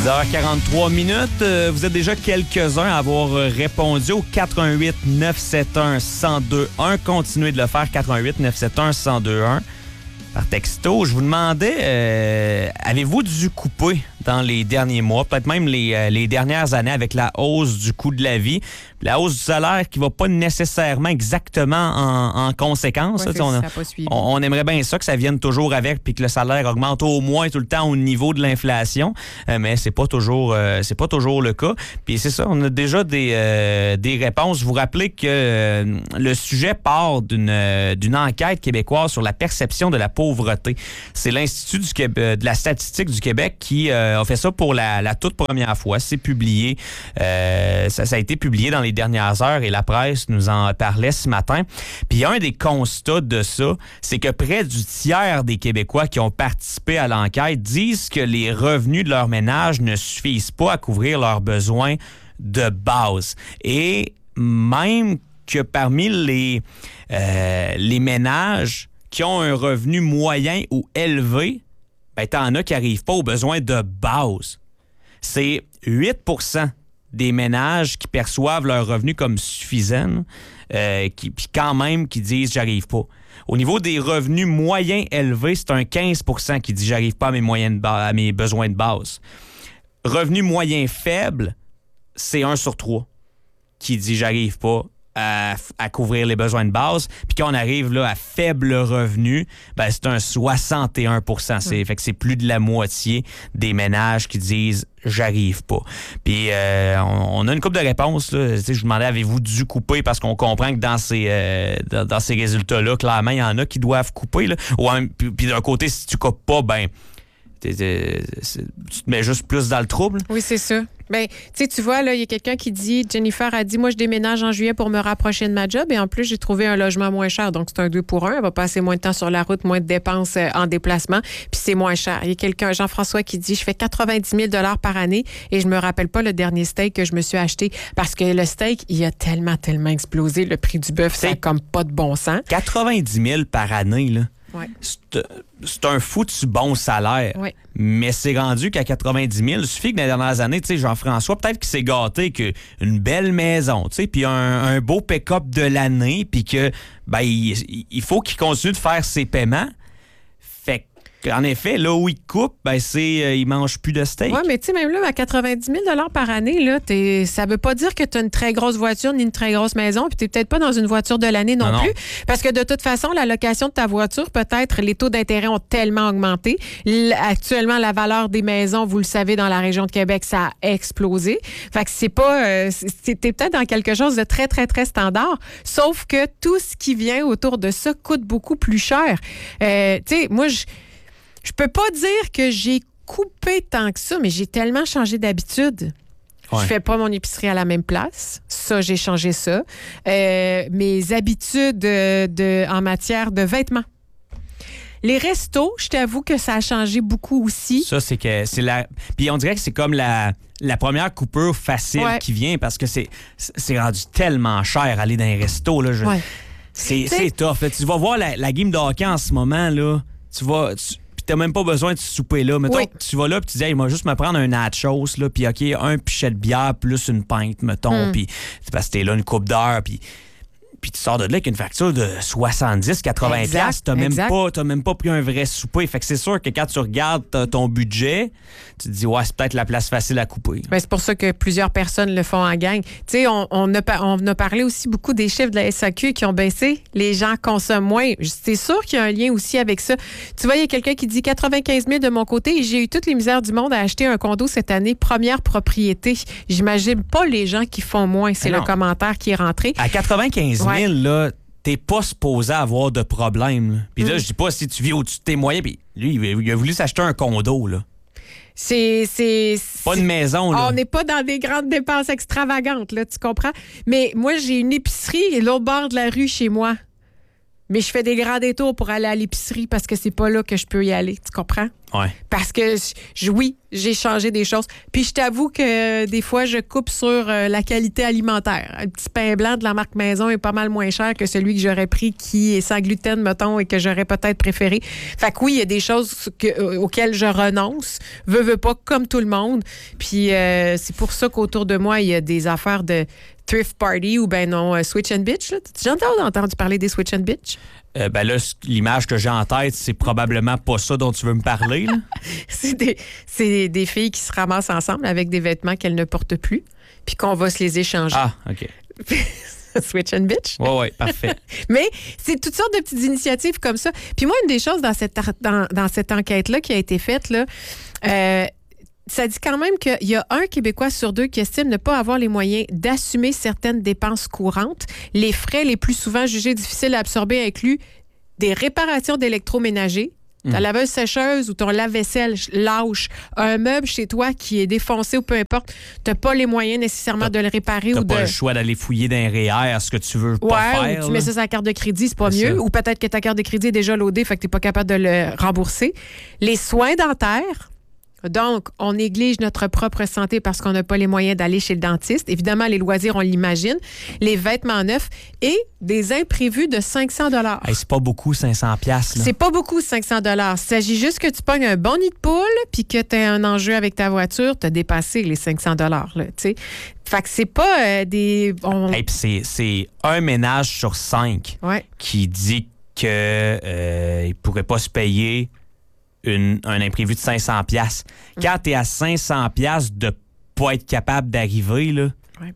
10h43. Vous êtes déjà quelques-uns à avoir répondu au 418-971-1021. Continuez de le faire, 418-971-1021 par texto. Je vous demandais, avez-vous dû couper dans les derniers mois, peut-être même les dernières années avec la hausse du coût de la vie, la hausse du salaire qui ne va pas nécessairement exactement en conséquence. Ouais, on aimerait bien ça, que ça vienne toujours avec puis que le salaire augmente au moins tout le temps au niveau de l'inflation, mais c'est pas toujours le cas. Puis c'est ça, on a déjà des réponses. Vous rappelez que le sujet part d'une enquête québécoise sur la perception de la pauvreté. C'est l'Institut de la statistique du Québec qui a fait ça pour la toute première fois. C'est publié. Ça a été publié dans les dernières heures et la presse nous en parlait ce matin. Puis un des constats de ça, c'est que près du tiers des Québécois qui ont participé à l'enquête disent que les revenus de leur ménage ne suffisent pas à couvrir leurs besoins de base. Et même que parmi les ménages qui ont un revenu moyen ou élevé, ben, t'en as qui n'arrivent pas aux besoins de base. C'est 8% des ménages qui perçoivent leur revenu comme suffisant, puis quand même qui disent « j'arrive pas ». Au niveau des revenus moyens élevés, c'est un 15% qui dit « j'arrive pas à mes besoins de base ». Revenu moyen faible, c'est 1 sur 3 qui dit « j'arrive pas à couvrir les besoins de base ». Puis quand on arrive là, à faible revenu, ben, c'est un 61%. Fait que c'est plus de la moitié des ménages qui disent « j'arrive pas ». Puis on a une couple de réponses. Là. Je vous demandais, avez-vous dû couper? Parce qu'on comprend que dans ces résultats-là, clairement, il y en a qui doivent couper. Là. Puis d'un côté, si tu coupes pas, ben tu te mets juste plus dans le trouble. Oui, c'est ça. Ben, tu vois, là, il y a quelqu'un qui dit, Jennifer a dit, moi, je déménage en juillet pour me rapprocher de ma job et en plus, j'ai trouvé un logement moins cher. Donc, c'est un 2 pour 1. Elle va passer moins de temps sur la route, moins de dépenses en déplacement, puis c'est moins cher. Il y a quelqu'un, Jean-François, qui dit, je fais 90 000 par année et je me rappelle pas le dernier steak que je me suis acheté parce que le steak, il a tellement explosé. Le prix du bœuf, ça n'a comme pas de bon sens. 90 000 par année, là. Ouais. C'est un foutu bon salaire. Ouais. Mais c'est rendu qu'à 90 000, il suffit que dans les dernières années, tu sais, Jean-François, peut-être qu'il s'est gâté qu'une belle maison, tu sais, puis un beau pick-up de l'année, puis que ben, il faut qu'il continue de faire ses paiements. Fait en effet, là où il coupe, ben il mange plus de steak. Oui, mais tu sais, même là, à 90 000 par année, là, ça veut pas dire que tu as une très grosse voiture ni une très grosse maison, puis tu n'es peut-être pas dans une voiture de l'année non plus. Parce que de toute façon, la location de ta voiture, peut-être, les taux d'intérêt ont tellement augmenté. Actuellement, la valeur des maisons, vous le savez, dans la région de Québec, ça a explosé. Fait que c'est pas... t'es peut-être dans quelque chose de très, très, très standard, sauf que tout ce qui vient autour de ça coûte beaucoup plus cher. Tu sais, moi, je peux pas dire que j'ai coupé tant que ça, mais j'ai tellement changé d'habitude. Ouais. Je fais pas mon épicerie à la même place. Ça, j'ai changé ça. Mes habitudes en matière de vêtements. Les restos, je t'avoue que ça a changé beaucoup aussi. Ça, c'est Puis on dirait que c'est comme la première coupure facile qui vient parce que c'est rendu tellement cher aller dans les restos. Là, c'est tough. Là. Tu vas voir la game de hockey en ce moment, là. T'as même pas besoin de souper là. Mettons, tu vas là et tu dis, hey, moi, juste me prendre un nachos, là, puis OK, un pichet de bière plus une pinte, mettons, puis parce que t'es là une coupe d'heure, puis tu sors de là avec une facture de 70-80$. T'as même pas pris un vrai souper. Fait que c'est sûr que quand tu regardes ton budget, tu te dis, ouais, c'est peut-être la place facile à couper. Ben, c'est pour ça que plusieurs personnes le font en gang. Tu sais, on a parlé aussi beaucoup des chiffres de la SAQ qui ont baissé. Les gens consomment moins. C'est sûr qu'il y a un lien aussi avec ça. Tu vois, il y a quelqu'un qui dit 95 000 de mon côté et j'ai eu toutes les misères du monde à acheter un condo cette année, première propriété. J'imagine pas les gens qui font moins. C'est le commentaire qui est rentré. À 95 000, là, t'es pas supposé avoir de problème. Puis là, je dis pas si tu vis au-dessus de tes moyens. Puis lui, il a voulu s'acheter un condo, là. C'est pas une maison, là. On n'est pas dans des grandes dépenses extravagantes, là, tu comprends? Mais moi, j'ai une épicerie l'autre bord de la rue chez moi. Mais je fais des grands détours pour aller à l'épicerie parce que c'est pas là que je peux y aller, tu comprends? Ouais. Parce que, oui, j'ai changé des choses. Puis je t'avoue que des fois, je coupe sur la qualité alimentaire. Un petit pain blanc de la marque Maison est pas mal moins cher que celui que j'aurais pris qui est sans gluten, mettons, et que j'aurais peut-être préféré. Fait que oui, il y a des choses auxquelles je renonce. Veux pas, comme tout le monde. Puis c'est pour ça qu'autour de moi, il y a des affaires de thrift party ou ben non, Switch and Bitch. J'ai entendu parler des Switch and Bitch? Ben là, l'image que j'ai en tête, c'est probablement pas ça dont tu veux me parler. Là. c'est des filles qui se ramassent ensemble avec des vêtements qu'elles ne portent plus, puis qu'on va se les échanger. Ah, OK. Switch and Bitch. Oui, parfait. Mais c'est toutes sortes de petites initiatives comme ça. Puis moi, une des choses dans cette enquête-là qui a été faite, là, ça dit quand même qu'il y a 1 Québécois sur 2 qui estime ne pas avoir les moyens d'assumer certaines dépenses courantes. Les frais les plus souvent jugés difficiles à absorber incluent des réparations d'électroménager, ta laveuse sécheuse ou ton lave-vaisselle lâche, un meuble chez toi qui est défoncé ou peu importe, tu n'as pas les moyens nécessairement de le réparer. Tu n'as pas le choix d'aller fouiller dans les REER ce que tu veux pas faire. Ou tu mets ça sur la carte de crédit, c'est pas mieux. Ou peut-être que ta carte de crédit est déjà loadée, fait que tu n'es pas capable de le rembourser. Les soins dentaires. Donc, on néglige notre propre santé parce qu'on n'a pas les moyens d'aller chez le dentiste. Évidemment, les loisirs, on l'imagine. Les vêtements neufs et des imprévus de 500 $. Hey, c'est pas beaucoup, 500 $. C'est pas beaucoup, 500 $. Il s'agit juste que tu pognes un bon nid de poule puis que tu as un enjeu avec ta voiture, tu as dépassé les 500 $. Là, fait que c'est pas des... Hey, puis c'est un ménage sur 5 qui dit qu'il ne pourrait pas se payer un imprévu de 500 $. Quand tu es à 500 $ de pas être capable d'arriver, là,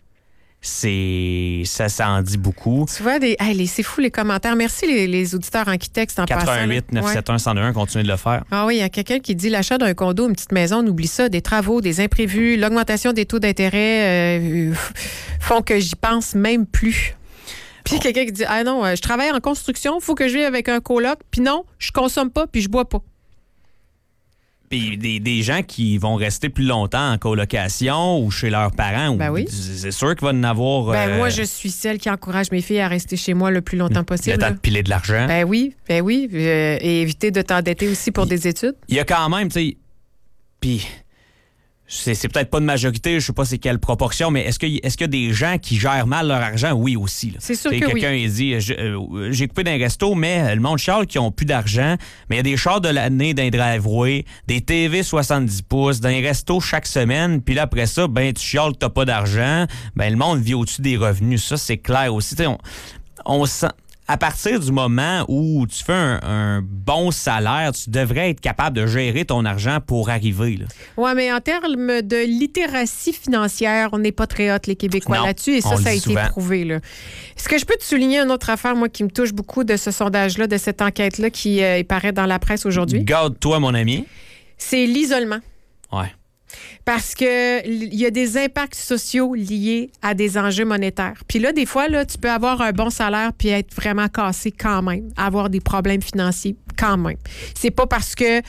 ça en dit beaucoup. Tu vois, c'est fou les commentaires. Merci les auditeurs en qui textent en 88 971 1021, continuez de le faire. Ah oui, il y a quelqu'un qui dit l'achat d'un condo, une petite maison, on oublie ça, des travaux, des imprévus, l'augmentation des taux d'intérêt font que j'y pense même plus. Puis quelqu'un qui dit ah non, je travaille en construction, il faut que je vive avec un coloc, puis non, je consomme pas, puis je bois pas. Puis des gens qui vont rester plus longtemps en colocation ou chez leurs parents. Ben oui. C'est sûr qu'il va en avoir... moi, je suis celle qui encourage mes filles à rester chez moi le plus longtemps possible. Le temps de piler de l'argent. Ben oui. Et éviter de t'endetter aussi pour des études. Il y a quand même, tu sais... Puis... C'est peut-être pas de majorité, je sais pas c'est quelle proportion, mais est-ce qu'il y a des gens qui gèrent mal leur argent? Oui, aussi. Là. C'est sûr que quelqu'un il dit, j'ai coupé d'un resto, mais le monde chiale qui ont plus d'argent, mais il y a des chars de l'année d'un driveway, des TV 70 pouces, d'un resto chaque semaine, puis là, après ça, ben tu chiales que t'as pas d'argent, ben le monde vit au-dessus des revenus. Ça, c'est clair aussi. On sent... À partir du moment où tu fais un bon salaire, tu devrais être capable de gérer ton argent pour arriver. Oui, mais en termes de littératie financière, on n'est pas très hot, les Québécois, là-dessus. Et ça a été prouvé. Là. Est-ce que je peux te souligner une autre affaire, moi, qui me touche beaucoup de ce sondage-là, de cette enquête-là qui paraît dans la presse aujourd'hui? Garde-toi, mon ami. C'est l'isolement. Ouais. Parce qu'il y a des impacts sociaux liés à des enjeux monétaires. Puis là, des fois, là, tu peux avoir un bon salaire puis être vraiment cassé quand même, avoir des problèmes financiers quand même. C'est pas parce que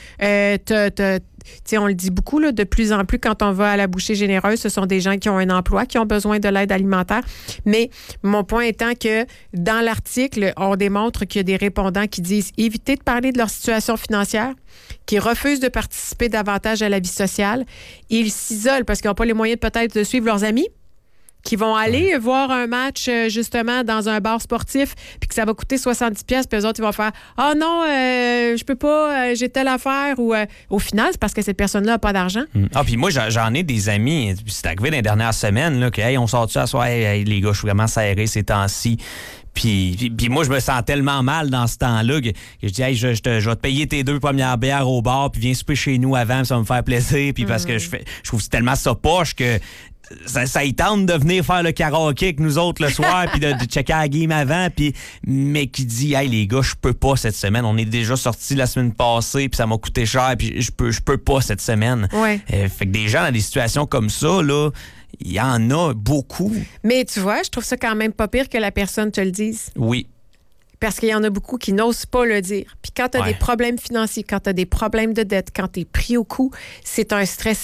on le dit beaucoup, là, de plus en plus, quand on va à la bouchée généreuse, ce sont des gens qui ont un emploi, qui ont besoin de l'aide alimentaire. Mais mon point étant que dans l'article, on démontre qu'il y a des répondants qui disent éviter de parler de leur situation financière, qui refusent de participer davantage à la vie sociale. Ils s'isolent parce qu'ils n'ont pas les moyens peut-être de suivre leurs amis, qui vont aller voir un match justement dans un bar sportif puis que ça va coûter 70$, puis eux autres, ils vont faire « Ah non, je peux pas, j'ai telle affaire » ou au final, c'est parce que cette personne-là n'a pas d'argent. Ah, puis moi, j'en ai des amis, c'est arrivé dans les dernières semaines, là, que hey, on sort-tu à soir, hey, les gars, je suis vraiment serré ces temps-ci. Puis moi, je me sens tellement mal dans ce temps-là que je dis, hey, je vais te payer tes 2 premières bières au bar, puis viens souper chez nous avant, ça va me faire plaisir. Puis parce que je trouve que c'est tellement ça poche que ça y tente de venir faire le karaoké avec nous autres le soir, puis de checker la game avant, mais qui dit, hey, les gars, je peux pas cette semaine. On est déjà sortis la semaine passée, puis ça m'a coûté cher, puis je peux pas cette semaine. Ouais. Fait que des gens dans des situations comme ça, là, il y en a beaucoup. Mais tu vois, je trouve ça quand même pas pire que la personne te le dise. Oui. Parce qu'il y en a beaucoup qui n'osent pas le dire. Puis quand tu as des problèmes financiers, quand tu as des problèmes de dette, quand tu es pris au cou, c'est un stress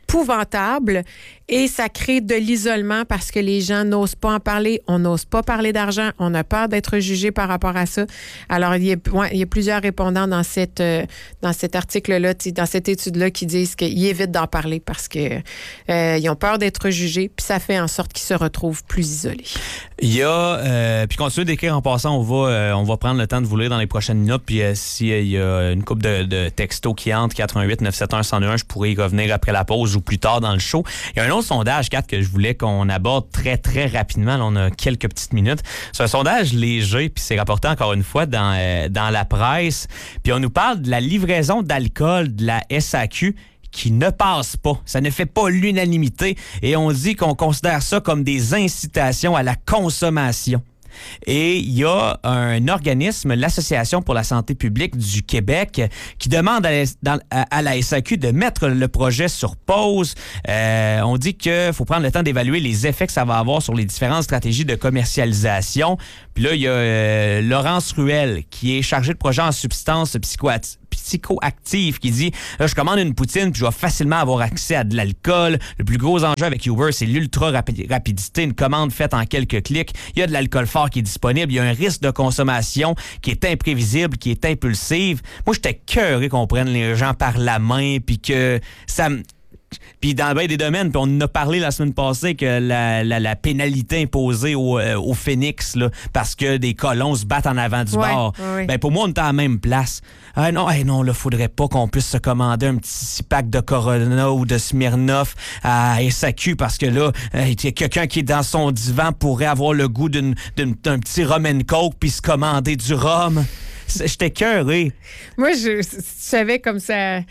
épouvantable et ça crée de l'isolement parce que les gens n'osent pas en parler. On n'ose pas parler d'argent. On a peur d'être jugé par rapport à ça. Alors, il y a plusieurs répondants dans cet article-là, dans cette étude-là qui disent qu'ils évitent d'en parler parce que ils ont peur d'être jugés puis ça fait en sorte qu'ils se retrouvent plus isolés. Il y a, puis continuez d'écrire en passant, on va prendre le temps de vous lire dans les prochaines minutes, puis s'il y a une couple de textos qui entrent, 88 971 1001, je pourrais y revenir après la pause ou plus tard dans le show. Il y a un autre sondage, Kat, que je voulais qu'on aborde très, très rapidement. Là, on a quelques petites minutes. C'est un sondage léger, puis c'est rapporté encore une fois dans la presse. Puis on nous parle de la livraison d'alcool de la SAQ qui ne passe pas. Ça ne fait pas l'unanimité. Et on dit qu'on considère ça comme des incitations à la consommation. Et il y a un organisme, l'Association pour la santé publique du Québec, qui demande à la SAQ de mettre le projet sur pause. On dit qu'il faut prendre le temps d'évaluer les effets que ça va avoir sur les différentes stratégies de commercialisation. Puis là, il y a Laurence Ruel, qui est chargée de projet en substances psychoactives, qui dit là, je commande une poutine puis je vais facilement avoir accès à de l'alcool. Le plus gros enjeu avec Uber, c'est l'ultra rapidité, une commande faite en quelques clics. Il y a de l'alcool fort qui est disponible, il y a un risque de consommation qui est imprévisible, qui est impulsive. Moi, j'étais cœuré qu'on prenne les gens par la main puis que ça me... Puis dans bien des domaines, puis on en a parlé la semaine passée que la pénalité imposée au Phoenix, là, parce que des colons se battent en avant du bar. Ouais. Ben pour moi, on est à la même place. Non, là, faudrait pas qu'on puisse se commander un petit 6-pack de Corona ou de Smirnoff à SAQ parce que là, il y a quelqu'un qui est dans son divan pourrait avoir le goût d'un petit rum and coke puis se commander du rhum. J'étais cœuré. Moi, je savais comme ça...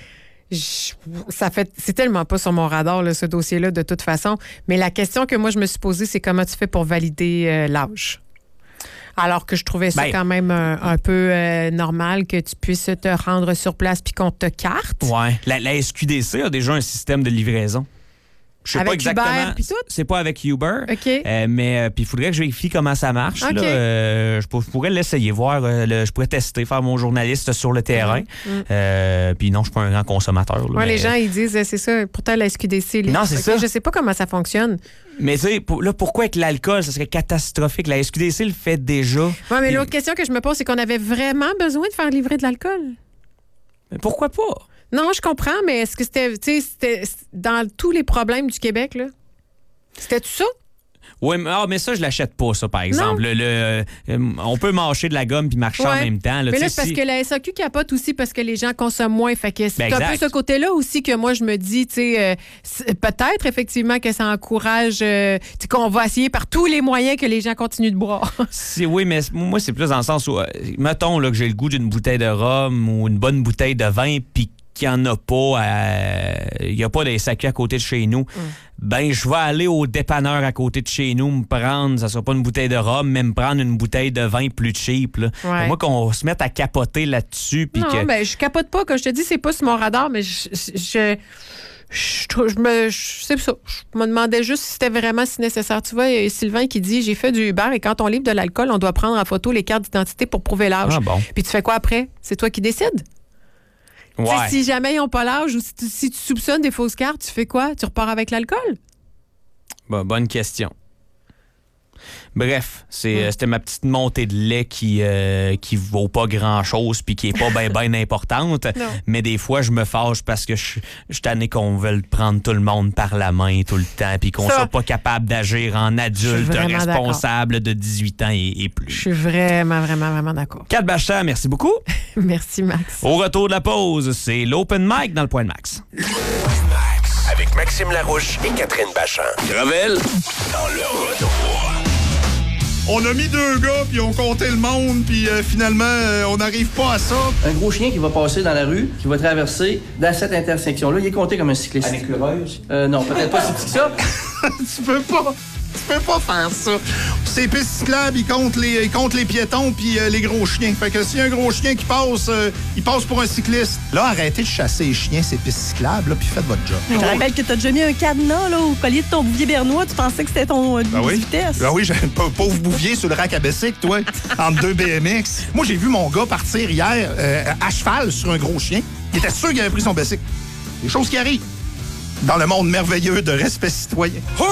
c'est tellement pas sur mon radar, là, ce dossier-là, de toute façon. Mais la question que moi, je me suis posée, c'est comment tu fais pour valider l'âge? Alors que je trouvais ça quand même un peu normal que tu puisses te rendre sur place puis qu'on te carte. Ouais. La SQDC a déjà un système de livraison. Je sais avec pas exactement. Uber puis tout? C'est pas avec Uber. OK. Mais puis il faudrait que je vérifie comment ça marche. OK. Là. Je pourrais l'essayer, voir. Je pourrais tester, faire mon journaliste sur le terrain. Puis non, je suis pas un grand consommateur. Là, ouais, les gens, ils disent, c'est ça. Pourtant, la SQDC... Non, c'est ça. Je sais pas comment ça fonctionne. Mais tu sais, là, pourquoi avec l'alcool, ça serait catastrophique? La SQDC le fait déjà. Ouais, mais l'autre question que je me pose, c'est qu'on avait vraiment besoin de faire livrer de l'alcool. Mais pourquoi pas? Non, je comprends, mais est-ce que c'était dans tous les problèmes du Québec, là? C'était tout ça? Oui, mais ça, je l'achète pas, ça, par exemple. On peut mâcher de la gomme puis marcher en même temps. Là, mais là, c'est parce que la SAQ capote aussi parce que les gens consomment moins. Fait que c'est un peu ce côté-là aussi que moi, je me dis, peut-être effectivement que ça encourage qu'on va essayer par tous les moyens que les gens continuent de boire. Oui, mais moi, c'est plus dans le sens où, mettons là, que j'ai le goût d'une bouteille de rhum ou une bonne bouteille de vin puis qu'il n'y en a pas, il n'y a pas de SAQ à côté de chez nous, ben je vais aller au dépanneur à côté de chez nous, me prendre, ça sera pas une bouteille de rhum, mais me prendre une bouteille de vin plus cheap. Là. Ouais. Moi, qu'on se mette à capoter là-dessus. Non, ben je capote pas. Comme je te dis, c'est pas sur mon radar, mais c'est ça. Je me demandais juste si c'était vraiment si nécessaire. Tu vois, il y a Sylvain qui dit, j'ai fait du Uber et quand on livre de l'alcool, on doit prendre en photo les cartes d'identité pour prouver l'âge. Ah bon. Puis tu fais quoi après? C'est toi qui décides? Ouais. Si jamais ils n'ont pas l'âge ou si tu soupçonnes des fausses cartes, tu fais quoi? Tu repars avec l'alcool? Bonne question. Bref, c'était ma petite montée de lait qui vaut pas grand-chose puis qui est pas bien importante. Mais des fois, je me fâche parce que je suis tanné qu'on veuille prendre tout le monde par la main tout le temps puis qu'on soit pas capable d'agir en adulte responsable de 18 ans et plus. Je suis vraiment, vraiment, vraiment d'accord. Kat Bachand, merci beaucoup. Merci, Max. Au retour de la pause, c'est l'Open Mic dans le Point de Max. Le Point de Max avec Maxime Larouche et Catherine Bachand. Gravel dans le retour. On a mis 2 gars, puis on comptait le monde, puis finalement, on n'arrive pas à ça. Un gros chien qui va passer dans la rue, qui va traverser dans cette intersection-là, il est compté comme un cycliste. Avec l'écureuil? Non, peut-être pas si petit que ça. Tu peux pas faire ça. Ces pistes cyclables, ils comptent les piétons puis les gros chiens. Fait que s'il y a un gros chien qui passe, il passe pour un cycliste. Là, arrêtez de chasser les chiens, ces pistes cyclables, là, puis faites votre job. Je te rappelle que t'as déjà mis un cadenas là, au collier de ton bouvier bernois. Tu pensais que c'était ton vitesse. Ben oui, j'ai un pauvre bouvier sur le rack à bicycle, toi, entre 2 BMX. Moi, j'ai vu mon gars partir hier à cheval sur un gros chien. Il était sûr qu'il avait pris son bicycle. Des choses qui arrivent. dans le monde merveilleux de respect citoyen.